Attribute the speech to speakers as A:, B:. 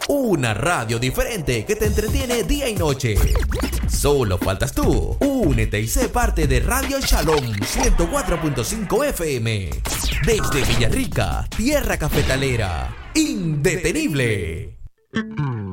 A: Una radio diferente que te entretiene día y noche. Solo faltas tú. Únete y sé parte de Radio Shalom 104.5 FM. Desde Villarrica, tierra cafetalera. Indetenible.